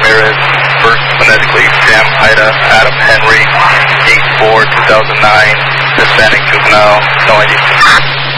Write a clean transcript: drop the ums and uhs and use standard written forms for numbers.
Ramirez, first phonetically Sam Ida Adam Henry, 8/4/2009, Hispanic juvenile, no ID.